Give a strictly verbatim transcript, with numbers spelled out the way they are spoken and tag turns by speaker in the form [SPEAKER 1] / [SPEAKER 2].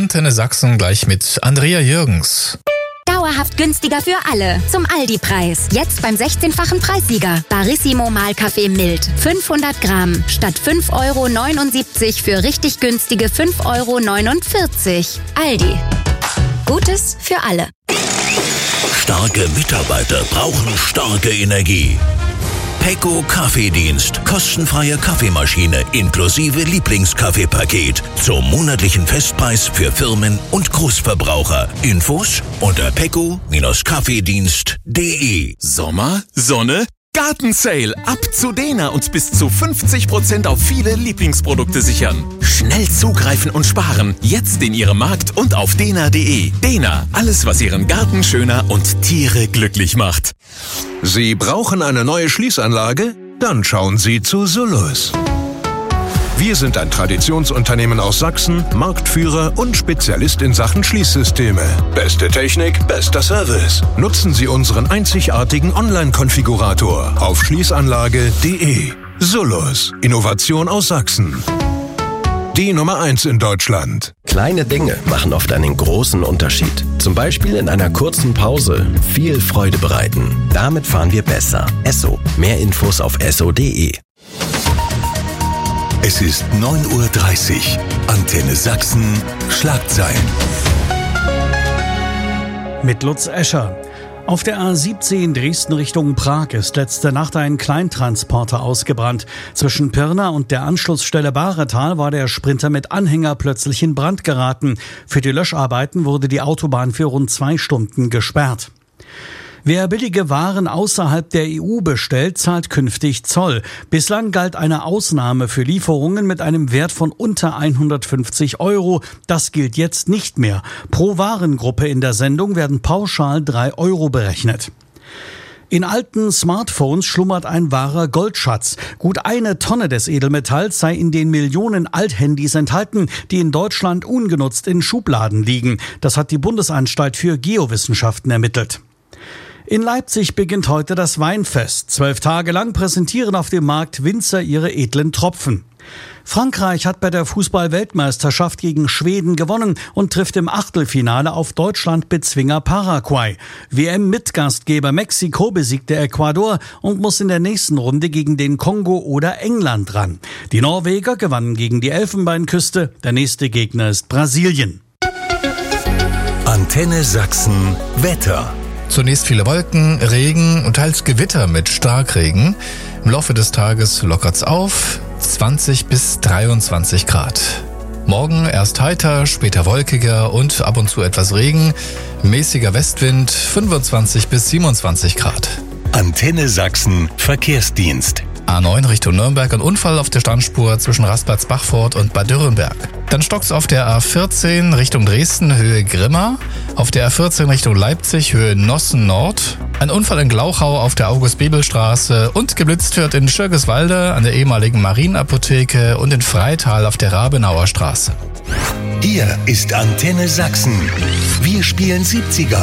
[SPEAKER 1] Antenne Sachsen gleich mit Andrea Jürgens.
[SPEAKER 2] Dauerhaft günstiger für alle. Zum Aldi-Preis. Jetzt beim sechzehnfachen Preissieger. Barissimo Mahlkaffee mild. fünfhundert Gramm. Statt fünf Euro neunundsiebzig für richtig günstige fünf Euro neunundvierzig. Aldi. Gutes für alle.
[SPEAKER 3] Starke Mitarbeiter brauchen starke Energie. Pecco Kaffeedienst. Kostenfreie Kaffeemaschine inklusive Lieblingskaffeepaket. Zum monatlichen Festpreis für Firmen und Großverbraucher. Infos unter pecco Kaffeedienst punkt de.
[SPEAKER 4] Sommer, Sonne, Gartensale. Ab zu Dena und bis zu fünfzig Prozent auf viele Lieblingsprodukte sichern. Schnell zugreifen und sparen. Jetzt in Ihrem Markt und auf dena punkt de. Dena, alles was Ihren Garten schöner und Tiere glücklich macht.
[SPEAKER 5] Sie brauchen eine neue Schließanlage? Dann schauen Sie zu Sullus. Wir sind ein Traditionsunternehmen aus Sachsen, Marktführer und Spezialist in Sachen Schließsysteme. Beste Technik, bester Service. Nutzen Sie unseren einzigartigen Online-Konfigurator auf schließanlage punkt de. Sullus. Innovation aus Sachsen. Die Nummer eins in Deutschland.
[SPEAKER 6] Kleine Dinge machen oft einen großen Unterschied. Zum Beispiel in einer kurzen Pause viel Freude bereiten. Damit fahren wir besser. Esso. Mehr Infos auf esso punkt de.
[SPEAKER 3] Es ist neun Uhr dreißig. Antenne Sachsen. Schlagzeilen.
[SPEAKER 7] Mit Lutz Escher. Auf der A siebzehn Dresden Richtung Prag ist letzte Nacht ein Kleintransporter ausgebrannt. Zwischen Pirna und der Anschlussstelle Bahretal war der Sprinter mit Anhänger plötzlich in Brand geraten. Für die Löscharbeiten wurde die Autobahn für rund zwei Stunden gesperrt. Wer billige Waren außerhalb der E U bestellt, zahlt künftig Zoll. Bislang galt eine Ausnahme für Lieferungen mit einem Wert von unter hundertfünfzig Euro. Das gilt jetzt nicht mehr. Pro Warengruppe in der Sendung werden pauschal drei Euro berechnet. In alten Smartphones schlummert ein wahrer Goldschatz. Gut eine Tonne des Edelmetalls sei in den Millionen Althandys enthalten, die in Deutschland ungenutzt in Schubladen liegen. Das hat die Bundesanstalt für Geowissenschaften ermittelt. In Leipzig beginnt heute das Weinfest. Zwölf Tage lang präsentieren auf dem Markt Winzer ihre edlen Tropfen. Frankreich hat bei der Fußball-Weltmeisterschaft gegen Schweden gewonnen und trifft im Achtelfinale auf Deutschland-Bezwinger Paraguay. W M-Mitgastgeber Mexiko besiegte Ecuador und muss in der nächsten Runde gegen den Kongo oder England ran. Die Norweger gewannen gegen die Elfenbeinküste. Der nächste Gegner ist Brasilien.
[SPEAKER 3] Antenne Sachsen. Wetter.
[SPEAKER 1] Zunächst viele Wolken, Regen und teils Gewitter mit Starkregen. Im Laufe des Tages lockert's auf, zwanzig bis dreiundzwanzig Grad. Morgen erst heiter, später wolkiger und ab und zu etwas Regen. Mäßiger Westwind, fünfundzwanzig bis siebenundzwanzig Grad.
[SPEAKER 3] Antenne Sachsen Verkehrsdienst.
[SPEAKER 1] A neun Richtung Nürnberg, ein Unfall auf der Standspur zwischen Rasplatz-Bachfort und Bad Dürrenberg. Dann stockt's auf der A vierzehn Richtung Dresden, Höhe Grimma. Auf der A vierzehn Richtung Leipzig, Höhe Nossen Nord. Ein Unfall in Glauchau auf der August-Bebel-Straße und geblitzt wird in Schirgeswalde an der ehemaligen Marienapotheke und in Freital auf der Rabenauer Straße.
[SPEAKER 3] Hier ist Antenne Sachsen. Wir spielen siebziger.